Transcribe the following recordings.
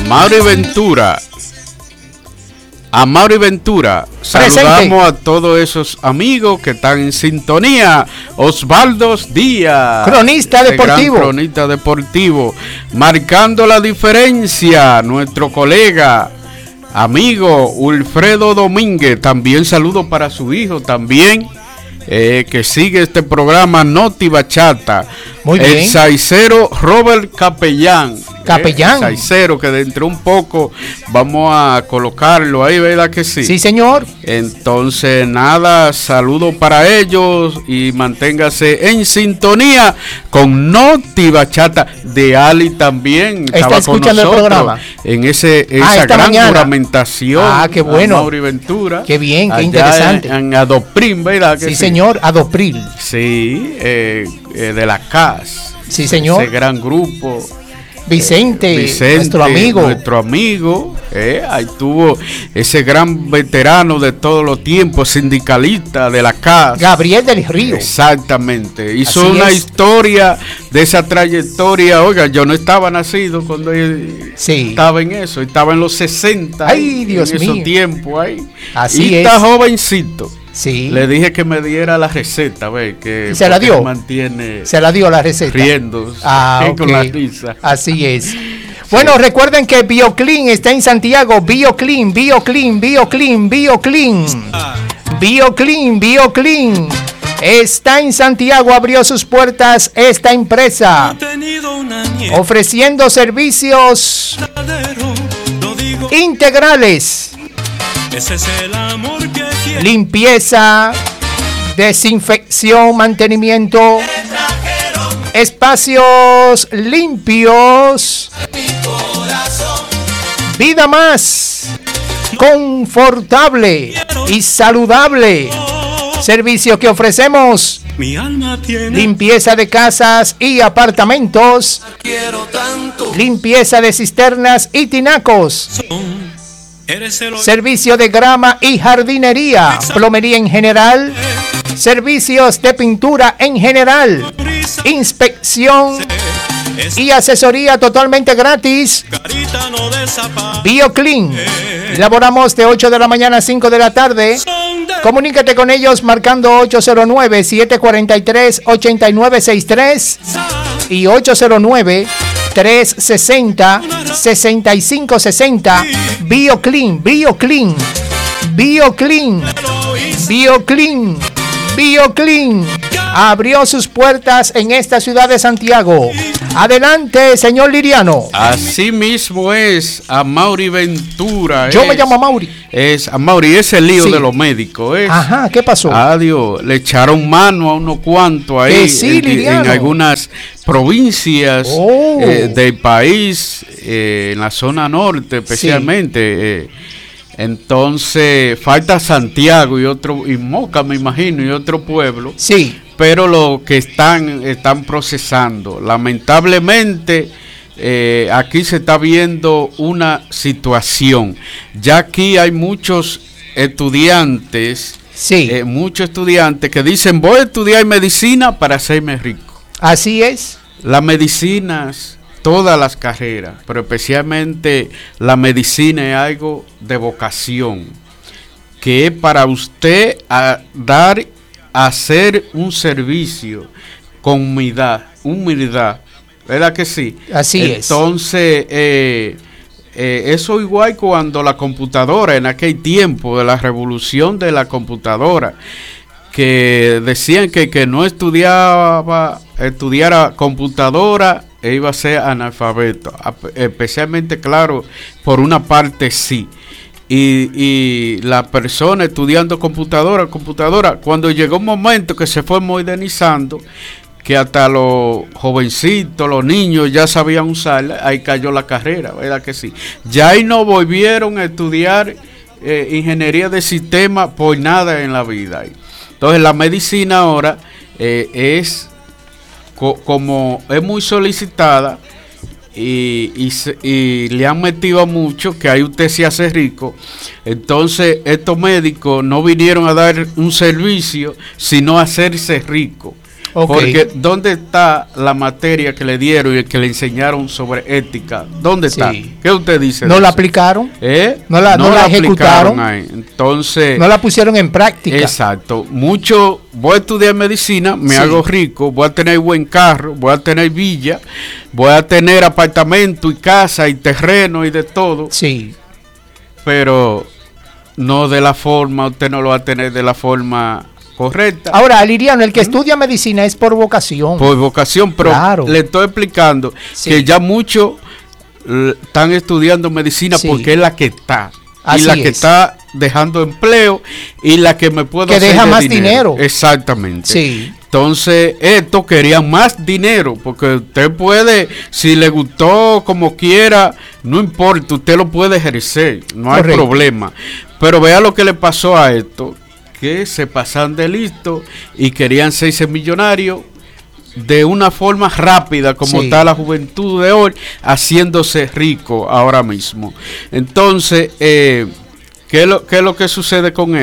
Mauri Ventura. A Mauri Ventura, Presente. saludamos a todos esos amigos que están en sintonía. Osvaldo Díaz, cronista deportivo. Gran cronista deportivo, marcando la diferencia, nuestro colega, amigo Wilfredo Domínguez, también saludo para su hijo también, que sigue este programa Noti Bachata. Muy bien. El saicero Robert Capellán. Capellán. Saicero, que dentro de un poco vamos a colocarlo ahí, ¿verdad que sí? Sí, señor. Entonces, nada, saludo para ellos y manténgase en sintonía con Noti Bachata. De Ali también Está estaba escuchando con el nosotros programa. en esa esta gran mañana. juramentación. Ah, qué bueno. A Mauri Ventura. Qué bien, qué allá interesante. En Adoprim, ¿verdad que Sí, señor. Adopril. Sí, de la CAS. Sí, señor. Ese gran grupo. Vicente, nuestro amigo. Nuestro amigo, ahí tuvo ese gran veterano de todos los tiempos, sindicalista de la CAS. Gabriel del Río. Exactamente. Hizo Así una es. historia de esa trayectoria. Oiga, yo no estaba nacido cuando él Sí. estaba en eso. Estaba en los 60. Ay, Dios en mío. esos tiempos ahí. Así y es. está jovencito. Sí. Le dije que me diera la receta, ve, que ¿Y se la porque dio? mantiene Se la dio la receta. riendo Ok. con la risa. Así es. Bueno, recuerden que BioClean está en Santiago. BioClean, BioClean, BioClean, BioClean. BioClean, BioClean. Está en Santiago, abrió sus puertas esta empresa, ofreciendo servicios integrales. Ese es el amor que quiero. Limpieza, desinfección, mantenimiento, espacios limpios, vida más confortable y saludable. Servicio que ofrecemos: Mi alma tiene limpieza de casas y apartamentos, limpieza de cisternas y tinacos, Eres el servicio de grama y jardinería, plomería en general, servicios de pintura en general, inspección y asesoría totalmente gratis. carita no desaparece. BioClean. Elaboramos de 8 de la mañana a 5 de la tarde. Comunícate con ellos marcando 809-743-8963 y 809-360-6560. BioClean, BioClean, BioClean, BioClean, BioClean. Abrió sus puertas en esta ciudad de Santiago. Adelante, señor Liriano. Así mismo es, a Mauri Ventura. Yo me llamo Mauri. Es a Mauri, es el lío Sí. de los médicos. Ajá, ¿qué pasó? Adiós, le echaron mano a unos cuantos ahí Que sí, Liriano. en algunas provincias Oh. del país, en la zona norte especialmente. Entonces falta Santiago y Moca, me imagino, y otro pueblo. Sí. Pero lo que están procesando. Lamentablemente, aquí se está viendo una situación. Ya aquí hay muchos estudiantes, Sí. muchos estudiantes que dicen: voy a estudiar medicina para hacerme rico. Así es. Las medicinas, todas las carreras, pero especialmente la medicina es algo de vocación, que es para usted hacer un servicio con humildad, ¿verdad que sí? Así es. Entonces, eso igual cuando la computadora, en aquel tiempo de la revolución de la computadora, que decían que no estudiara computadora iba a ser analfabeto, especialmente, claro, por una parte sí. Y la persona estudiando computadora, cuando llegó un momento que se fue modernizando, que hasta los jovencitos, los niños ya sabían usarla, ahí cayó la carrera, ¿verdad que sí? Ya ahí no volvieron a estudiar ingeniería de sistemas por nada en la vida. Entonces la medicina ahora es como es muy solicitada, y le han metido mucho que ahí usted se hace rico. Entonces estos médicos no vinieron a dar un servicio, sino a hacerse rico. Ok. Porque ¿dónde está la materia que le dieron y que le enseñaron sobre ética? ¿Dónde está? Sí. ¿Qué usted dice? No de la eso? aplicaron. No la aplicaron ejecutaron. ahí. Entonces, No la pusieron en práctica. exacto. Mucho, voy a estudiar medicina, me Sí. hago rico, voy a tener buen carro, voy a tener villa, voy a tener apartamento y casa y terreno y de todo, Sí. pero no de la forma, usted no lo va a tener de la forma correcta. Ahora, Liriano, el que estudia medicina es por vocación. Por vocación, pero Claro. le estoy explicando Sí. que ya muchos están estudiando medicina Sí. porque es la que está. Así y la que es. está dejando empleo y la que me puedo Que hacer deja de más dinero. Exactamente. Sí. Entonces, esto querían más dinero, porque usted puede, si le gustó como quiera, no importa, usted lo puede ejercer, no hay Correcto. problema. Pero vea lo que le pasó a esto, que se pasan de listo y querían hacerse millonarios de una forma rápida, como Sí. está la juventud de hoy, haciéndose rico ahora mismo. Entonces, ¿qué es lo que sucede con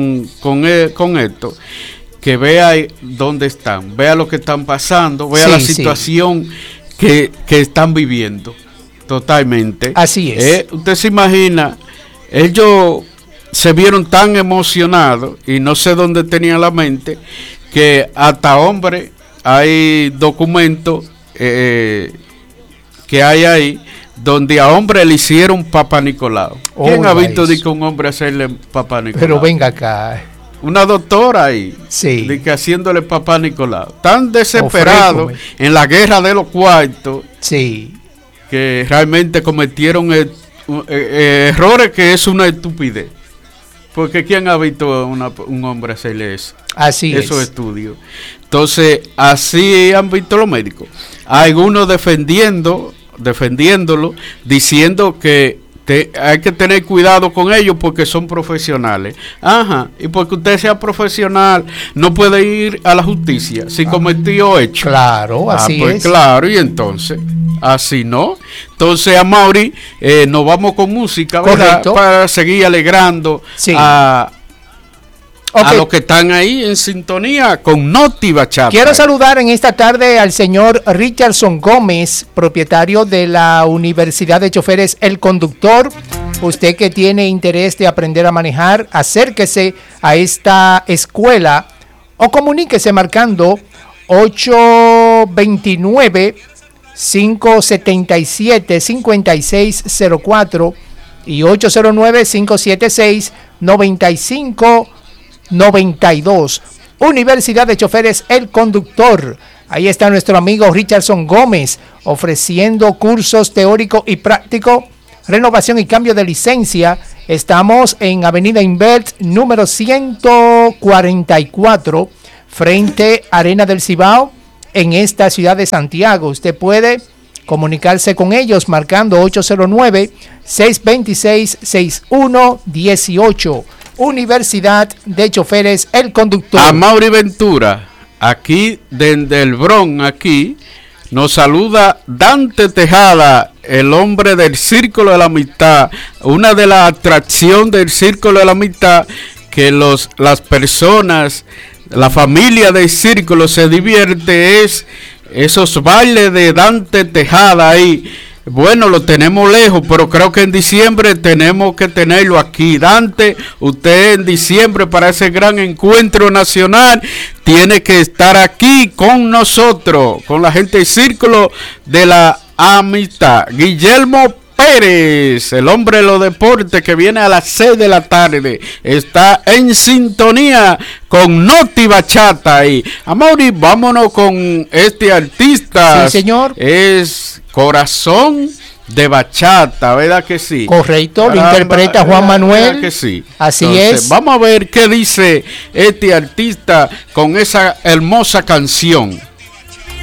esto? Que vea dónde están, vea lo que están pasando, vea Sí, la sí. situación que están viviendo totalmente. Así es. Usted se imagina, ellos se vieron tan emocionados y no sé dónde tenían la mente, que hasta hombre hay documentos que hay ahí donde a hombre le hicieron Papá Nicolau. ¿Quién ha Oiga visto eso. de que un hombre hacerle Papá Nicolau? Pero venga acá. Una doctora ahí, Sí. de que haciéndole Papá Nicolau. Tan desesperado Ofrécome. en la guerra de los cuartos Sí. que realmente cometieron errores que es una estupidez. Porque ¿quién ha visto a un hombre hacerle eso? Así Esos es. estudios. Entonces, así han visto los médicos. Hay algunos defendiéndolo, diciendo que hay que tener cuidado con ellos porque son profesionales. Ajá, y porque usted sea profesional, no puede ir a la justicia si cometió hecho. Claro, así pues es. claro, y entonces, así no. Entonces, a Mauri, nos vamos con música, ¿verdad? Correcto. Para seguir alegrando Sí. a Ok. los que están ahí en sintonía con Noti Bachata. Quiero saludar en esta tarde al señor Richardson Gómez, propietario de la Universidad de Choferes El Conductor. Usted que tiene interés de aprender a manejar, acérquese a esta escuela o comuníquese marcando 829-577-5604 y 809-576-9592. Universidad de Choferes El Conductor. Ahí está nuestro amigo Richardson Gómez ofreciendo cursos teórico y práctico, renovación y cambio de licencia. Estamos en Avenida Invert número 144 frente a Arena del Cibao en esta ciudad de Santiago. Usted puede comunicarse con ellos marcando 809-626-6118. Universidad de Choferes El Conductor. A Mauri Ventura, aquí desde el Bronx, aquí, nos saluda Dante Tejada, el hombre del Círculo de la Amistad. Una de las atracciones del Círculo de la Amistad, que las personas, la familia del Círculo se divierte, es esos bailes de Dante Tejada ahí. Bueno, lo tenemos lejos, pero creo que en diciembre tenemos que tenerlo aquí. Dante, usted en diciembre para ese gran encuentro nacional tiene que estar aquí con nosotros, con la gente del Círculo de la Amistad. Guillermo Pérez, el hombre de los deportes, que viene a las 6 de la tarde, está en sintonía con Noti Bachata. Y Amaury, vámonos con este artista. Sí, señor. Es Corazón de Bachata, ¿verdad que sí? Correcto, lo interpreta Juan Manuel. ¿Verdad que sí? Así Entonces, es. Vamos a ver qué dice este artista con esa hermosa canción.